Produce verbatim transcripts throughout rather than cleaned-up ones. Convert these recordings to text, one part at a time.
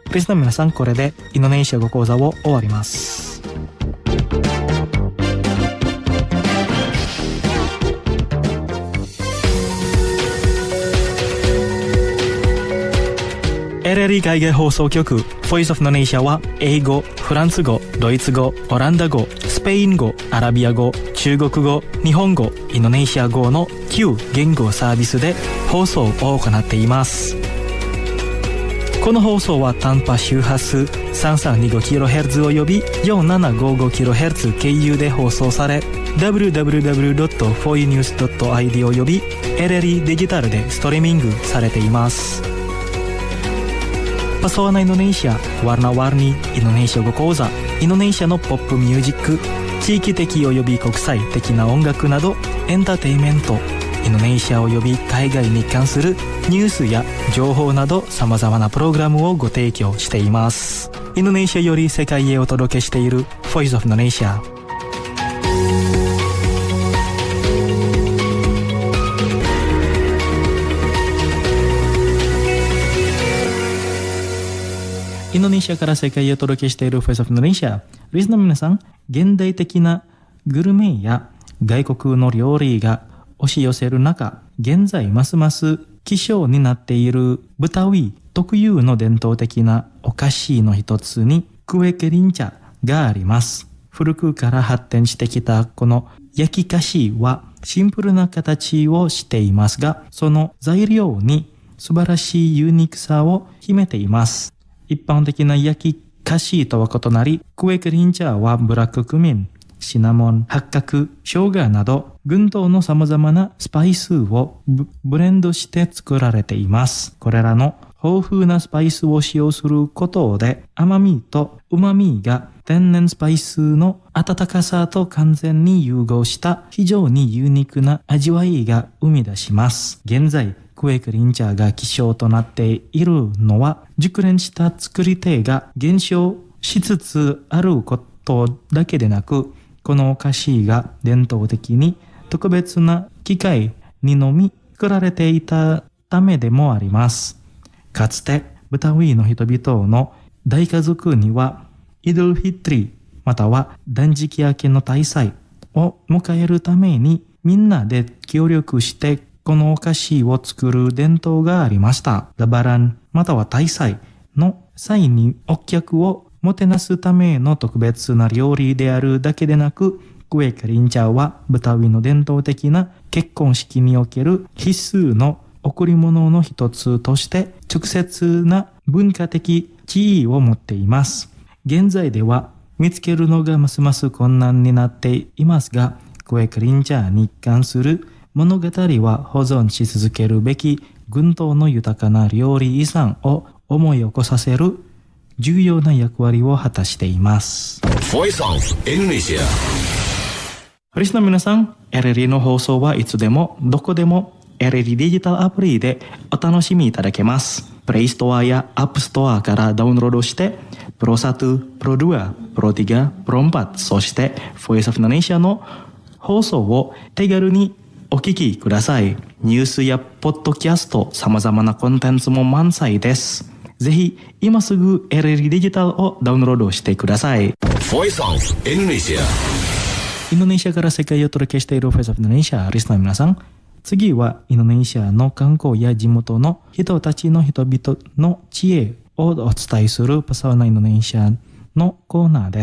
リスナーの皆さん、これでインドネシア語講座を終わります。エルエルイー 海外放送局 Voice of Indonesia は英語、フランス語、ドイツ語、オランダ語、スペイン語、アラビア語、中国語、日本語、インドネシア語のきゅう言語サービスで放送を行っています。この放送は短波周波数 さんさんにごキロヘルツ および よんななごごキロヘルツ 経由で放送され ダブリューダブリューダブリュードットフォーユーニュースドットアイディー および エルエルイー デジタルでストリーミングされています。Pesona Indonesia, Warna-warni Indonesia語講座、インドネシアのポップミュージック、地域的および国際的な音楽などエンターテインメント、インドネシアおよび海外に関するニュースや情報など様々なプログラムをご提供しています。インドネシアより世界へお届けしている Voice of Indonesia。インドネシアから世界へお届けしている Voice of Indonesia。リスナーの皆さん、現代的なグルメや外国の料理が押し寄せる中、現在ますます希少になっているブタウイ特有の伝統的なお菓子の一つにクエケリンチャがあります。古くから発展してきたこの焼き菓子はシンプルな形をしていますが、その材料に素晴らしいユニークさを秘めています。一般的な焼き菓子とは異なり、クエケリンチャはブラッククミン、シナモン、八角、生姜など群島の様々なスパイスを ブ, ブレンドして作られています。これらの豊富なスパイスを使用することで甘みと旨みが天然スパイスの温かさと完全に融合した非常にユニークな味わいが生み出します。現在クエケリンチャが希少となっているのは熟練した作り手が減少しつつあることだけでなく、このお菓子が伝統的に特別な機械にのみ作られていたためでもあります。かつてブタウィの人々の大家族にはイドルフィトリまたは断食明けの大祭を迎えるためにみんなで協力してこのお菓子を作る伝統がありました。ラバランまたは大祭の際にお客をもてなすための特別な料理であるだけでなく、クエケリンチャはブタウィの伝統的な結婚式における必須の贈り物の一つとして直接な文化的地位を持っています。現在では見つけるのがますます困難になっていますが、クエケリンチャに関する物語は保存し続けるべき群島の豊かな料理遺産を思い起こさせる重要な役割を果たしています。 Voice of Indonesia。 リスナーの皆さん、 エルエルイー の放送はいつでもどこでも エルエルイー デジタルアプリでお楽しみいただけます。プレイストアやアップストアからダウンロードしてプロワン、プロツー、プロスリー、プロフォー、そして Voice of Indonesia の放送を手軽にお聞きください。ニュースやポッドキャスト、様々なコンテンツも満載です。ぜひ今すぐ エルエルイー デジタルをダウンロードしてください。 Voice of Indonesia。 インドネシアから世界をお届けしている Voice of Indonesia。 リスナーの皆さん、次はインドネシアの観光や地元の人たちの人々の知恵をお伝えするパサーナインドネシアのコーナーです。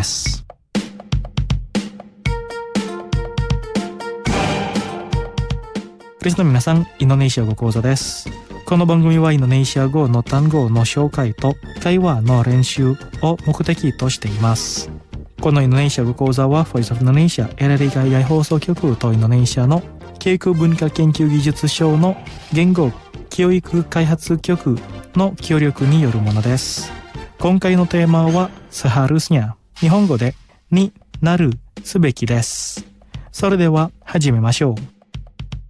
リスナーの皆さん、インドネシア語講座です。この番組はインドネシア語の単語の紹介と会話の練習を目的としています。このインドネシア語講座は Voice of Indonesia エルエルイー 海外放送局とインドネシアの教育文化研究技術省の言語教育開発局の協力によるものです。今回のテーマはセハルスニャ、日本語でになるすべきです。それでは始めましょう。